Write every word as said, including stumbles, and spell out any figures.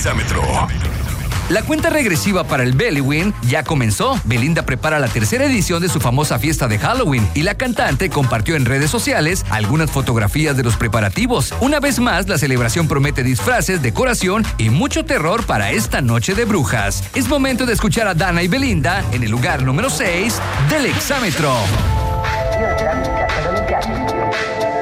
Exámetro. La cuenta regresiva para el Bellywin ya comenzó. Belinda prepara la tercera edición de su famosa fiesta de Halloween y la cantante compartió en redes sociales algunas fotografías de los preparativos. Una vez más, la celebración promete disfraces, decoración y mucho terror para esta noche de brujas. Es momento de escuchar a Dana y Belinda en el lugar número seis del Exámetro.